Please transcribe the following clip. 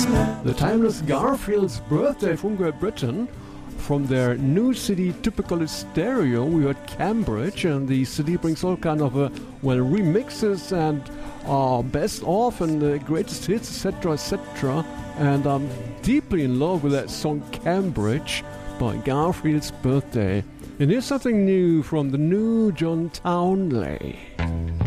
The timeless Garfield's Birthday from Great Britain. From their new CD, Typical Stereo, we heard Cambridge, and the CD brings all kind of remixes and best of and the greatest hits, etc., etc. And I'm deeply in love with that song Cambridge by Garfield's Birthday. And here's something new from the new John Townley.